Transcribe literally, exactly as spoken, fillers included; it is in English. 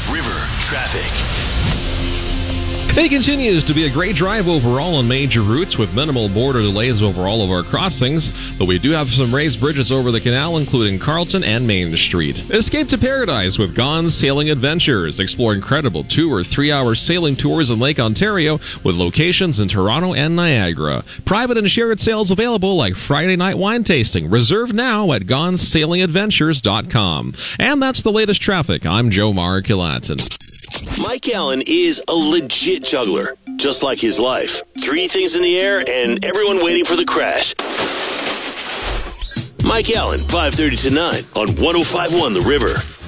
River Traffic. It continues to be a great drive overall on major routes with minimal border delays over all of our crossings, though we do have some raised bridges over the canal, including Carlton and Main Street. Escape to paradise with Gone Sailing Adventures. Explore incredible two or three hour sailing tours in Lake Ontario with locations in Toronto and Niagara. Private and shared sales available like Friday night wine tasting. Reserve now at gone sailing adventures dot com. And that's the latest traffic. I'm Joe Markilatin. Mike Allen is a legit juggler, just like his life. Three things in the air and everyone waiting for the crash. Mike Allen, five thirty to nine on one oh five point one The River.